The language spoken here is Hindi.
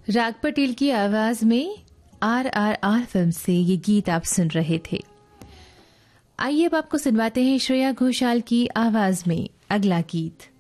राग पटेल की आवाज में RRR फिल्म से ये गीत आप सुन रहे थे। आइए अब आपको सुनवाते हैं श्रेया घोषाल की आवाज में अगला गीत।